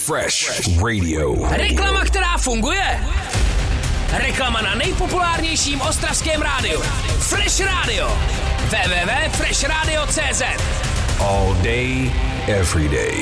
Fresh Radio. Reklama, která funguje. Reklama na nejpopulárnějším ostravském rádiu. Fresh Radio. www.freshradio.cz. All day, every day.